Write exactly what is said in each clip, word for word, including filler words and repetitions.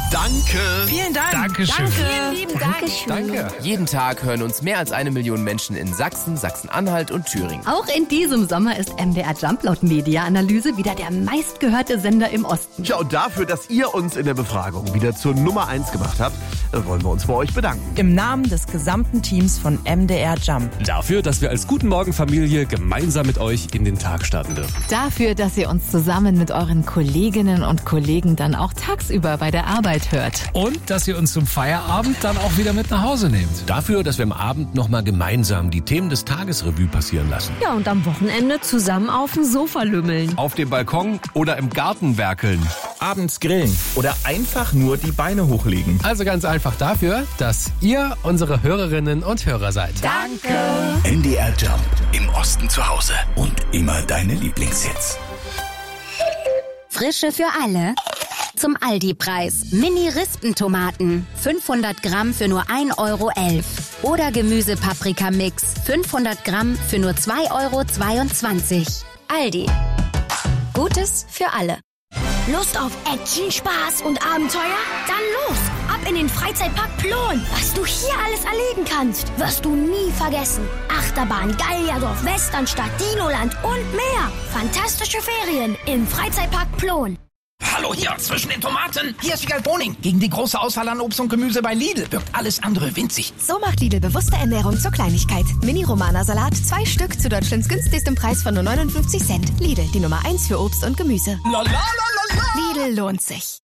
Danke. Vielen Dank. Dankeschön. Danke. Vielen lieben Dank. Danke. Jeden Tag hören uns mehr als eine Million Menschen in Sachsen, Sachsen-Anhalt und Thüringen. Auch in diesem Sommer ist M D R Jump laut Media-Analyse wieder der meistgehörte Sender im Osten. Ja, und dafür, dass ihr uns in der Befragung wieder zur Nummer eins gemacht habt, wollen wir uns bei euch bedanken. Im Namen des gesamten Teams von M D R Jump. Dafür, dass wir als Guten Morgen Familie gemeinsam mit euch in den Tag starten dürfen. Dafür, dass ihr uns zusammen mit euren Kolleginnen und Kollegen dann auch tagsüber bei der Arbeit hört. Und dass ihr uns zum Feierabend dann auch wieder mit nach Hause nehmt. Dafür, dass wir am Abend nochmal gemeinsam die Themen des Tages Revue passieren lassen. Ja, und am Wochenende zusammen auf dem Sofa lümmeln. Auf dem Balkon oder im Garten werkeln. Abends grillen oder einfach nur die Beine hochlegen. Also ganz einfach dafür, dass ihr unsere Hörerinnen und Hörer seid. Danke. M D R Jump. Im Osten zu Hause. Und immer deine Lieblingshits. Frische für alle. Zum Aldi-Preis. Mini-Rispentomaten. fünfhundert Gramm für nur ein Euro elf. Oder Gemüse-Paprika-Mix. fünfhundert Gramm für nur zwei Euro zweiundzwanzig. Aldi. Gutes für alle. Lust auf Action, Spaß und Abenteuer? Dann los! Ab in den Freizeitpark Plon. Was du hier alles erleben kannst, wirst du nie vergessen. Achterbahn, Gallierdorf, Westernstadt, Dinoland und mehr. Fantastische Ferien im Freizeitpark Plon. Hallo hier zwischen den Tomaten. Hier ist Wiegald Boning. Gegen die große Auswahl an Obst und Gemüse bei Lidl wirkt alles andere winzig. So macht Lidl bewusste Ernährung zur Kleinigkeit. Mini-Romana-Salat, zwei Stück zu Deutschlands günstigstem Preis von nur neunundfünfzig Cent. Lidl, die Nummer eins für Obst und Gemüse. La, la, la, la, la. Lidl lohnt sich.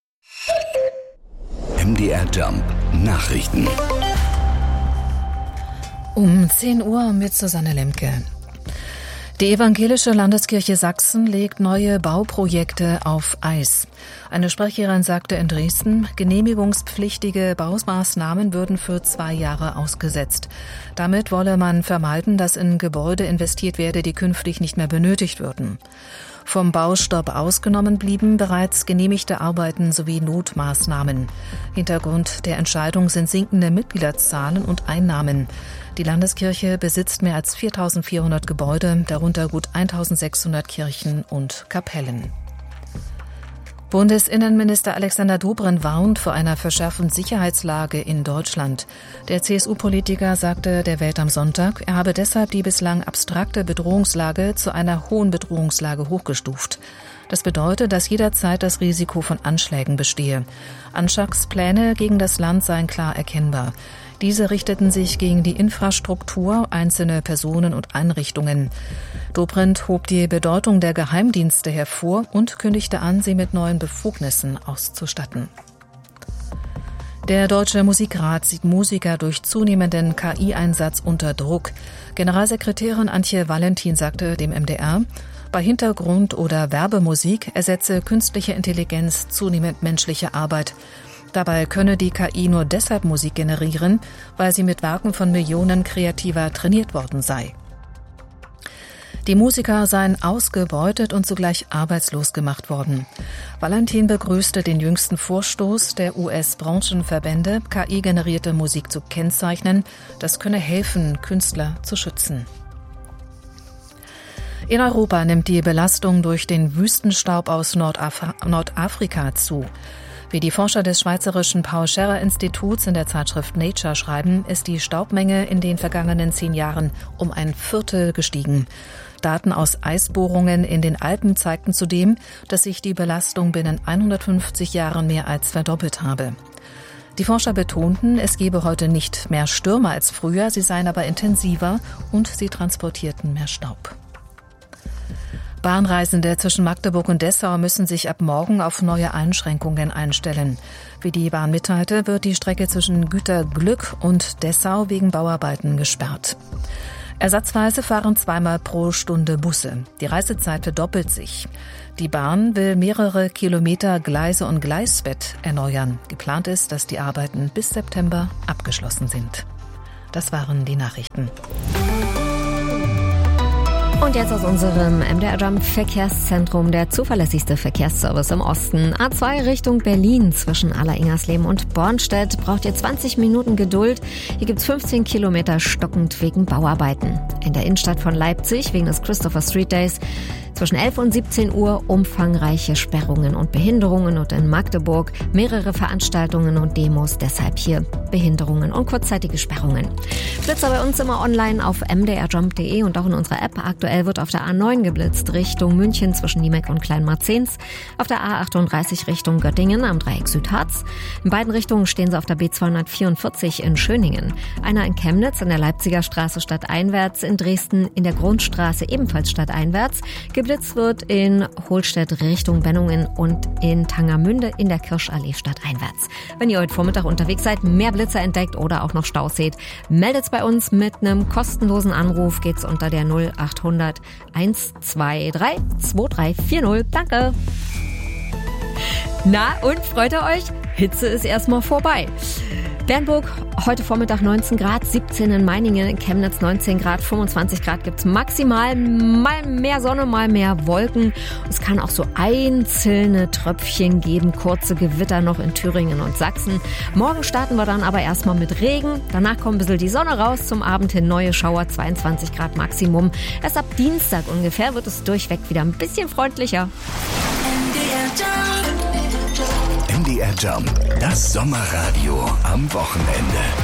M D R Jump. Nachrichten. Um zehn Uhr mit Susanne Lemke. Die Evangelische Landeskirche Sachsen legt neue Bauprojekte auf Eis. Eine Sprecherin sagte in Dresden, genehmigungspflichtige Baumaßnahmen würden für zwei Jahre ausgesetzt. Damit wolle man vermeiden, dass in Gebäude investiert werde, die künftig nicht mehr benötigt würden. Vom Baustopp ausgenommen blieben bereits genehmigte Arbeiten sowie Notmaßnahmen. Hintergrund der Entscheidung sind sinkende Mitgliederzahlen und Einnahmen. Die Landeskirche besitzt mehr als viertausendvierhundert Gebäude, darunter gut eintausendsechshundert Kirchen und Kapellen. Bundesinnenminister Alexander Dobrindt warnt vor einer verschärften Sicherheitslage in Deutschland. Der C S U-Politiker sagte der Welt am Sonntag, er habe deshalb die bislang abstrakte Bedrohungslage zu einer hohen Bedrohungslage hochgestuft. Das bedeutet, dass jederzeit das Risiko von Anschlägen bestehe. Anschlagspläne gegen das Land seien klar erkennbar. Diese richteten sich gegen die Infrastruktur, einzelne Personen und Einrichtungen. Dobrindt hob die Bedeutung der Geheimdienste hervor und kündigte an, sie mit neuen Befugnissen auszustatten. Der Deutsche Musikrat sieht Musiker durch zunehmenden K I-Einsatz unter Druck. Generalsekretärin Antje Valentin sagte dem M D R, bei Hintergrund- oder Werbemusik ersetze künstliche Intelligenz zunehmend menschliche Arbeit. Dabei könne die K I nur deshalb Musik generieren, weil sie mit Werken von Millionen Kreativer trainiert worden sei. Die Musiker seien ausgebeutet und zugleich arbeitslos gemacht worden. Valentin begrüßte den jüngsten Vorstoß der U S-Branchenverbände, K I-generierte Musik zu kennzeichnen. Das könne helfen, Künstler zu schützen. In Europa nimmt die Belastung durch den Wüstenstaub aus Nordaf- Nordafrika zu. Wie die Forscher des Schweizerischen Paul-Scherrer-Instituts in der Zeitschrift Nature schreiben, ist die Staubmenge in den vergangenen zehn Jahren um ein Viertel gestiegen. Daten aus Eisbohrungen in den Alpen zeigten zudem, dass sich die Belastung binnen hundertfünfzig Jahren mehr als verdoppelt habe. Die Forscher betonten, es gebe heute nicht mehr Stürme als früher, sie seien aber intensiver und sie transportierten mehr Staub. Bahnreisende zwischen Magdeburg und Dessau müssen sich ab morgen auf neue Einschränkungen einstellen. Wie die Bahn mitteilte, wird die Strecke zwischen Güterglück und Dessau wegen Bauarbeiten gesperrt. Ersatzweise fahren zweimal pro Stunde Busse. Die Reisezeit verdoppelt sich. Die Bahn will mehrere Kilometer Gleise und Gleisbett erneuern. Geplant ist, dass die Arbeiten bis September abgeschlossen sind. Das waren die Nachrichten. Und jetzt aus unserem M D R Jump Verkehrszentrum, der zuverlässigste Verkehrsservice im Osten. A zwei Richtung Berlin zwischen Aller-Ingersleben und Bornstedt braucht ihr zwanzig Minuten Geduld. Hier gibt's fünfzehn Kilometer stockend wegen Bauarbeiten. In der Innenstadt von Leipzig wegen des Christopher Street Days Zwischen elf und siebzehn Uhr umfangreiche Sperrungen und Behinderungen und in Magdeburg mehrere Veranstaltungen und Demos, deshalb hier Behinderungen und kurzzeitige Sperrungen. Blitzer bei uns immer online auf m d r jump punkt d e und auch in unserer App. Aktuell wird auf der A neun geblitzt Richtung München zwischen Niemeck und Kleinmarzens, auf der A achtunddreißig Richtung Göttingen am Dreieck Südharz. In beiden Richtungen stehen sie auf der B zweihundertvierundvierzig in Schöningen. Einer in Chemnitz in der Leipziger Straße stadteinwärts, in Dresden in der Grundstraße ebenfalls stadteinwärts. Geblitzt wird in Holstedt Richtung Bennungen und in Tangermünde in der Kirschallee stadteinwärts. Wenn ihr heute Vormittag unterwegs seid, mehr Blitzer entdeckt oder auch noch Staus seht, meldet's bei uns mit einem kostenlosen Anruf. Geht's unter der null achthundert eins zwei drei zwei drei vier null. Danke! Na, und freut ihr euch? Hitze ist erstmal vorbei. Bernburg, heute Vormittag neunzehn Grad, siebzehn in Meiningen, in Chemnitz neunzehn Grad, fünfundzwanzig Grad gibt's maximal, mal mehr Sonne, mal mehr Wolken. Es kann auch so einzelne Tröpfchen geben, kurze Gewitter noch in Thüringen und Sachsen. Morgen starten wir dann aber erstmal mit Regen, danach kommt ein bisschen die Sonne raus, zum Abend hin neue Schauer, zweiundzwanzig Grad Maximum. Erst ab Dienstag ungefähr wird es durchweg wieder ein bisschen freundlicher. M D R Jump, das Sommerradio am Wochenende.